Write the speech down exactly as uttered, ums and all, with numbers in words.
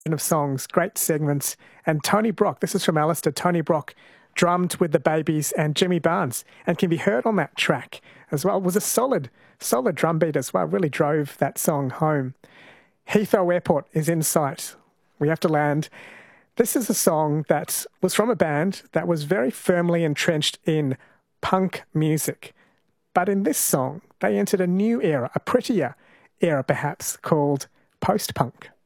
of songs, great segments. And Tony Brock, this is from Alistair, Tony Brock drummed with the Babies and Jimmy Barnes and can be heard on that track as well. It was a solid, solid drum beat as well, really drove that song home. Heathrow Airport is in sight. We have to land. This is a song that was from a band that was very firmly entrenched in punk music. But in this song, they entered a new era, a prettier era perhaps, called post-punk.